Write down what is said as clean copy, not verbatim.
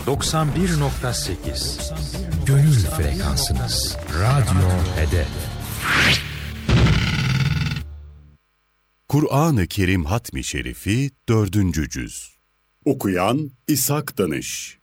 91.8 Gönül frekansınız. Radyo Hedef. Kur'an-ı Kerim Hatmi Şerifi 4. Cüz. Okuyan İshak Danış.